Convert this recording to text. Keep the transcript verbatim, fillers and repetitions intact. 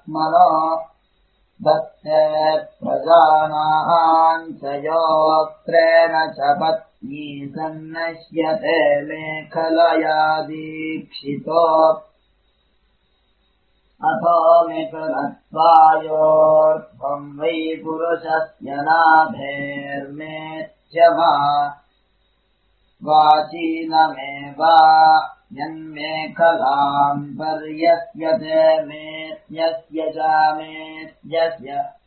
आत्मनो दत्ते प्रजानाम् च योक्त्रेण च पत्नी सन्नश्यते मेखलया दीक्षितो अथो मिथुनत्वायोर्ध्वम् वै पुरुषस्य नाभेर्मेध्यमा वाचीनमेवा यन्मेखलाम् पर्यस्यते मेत्यस्य च मेत्यस्य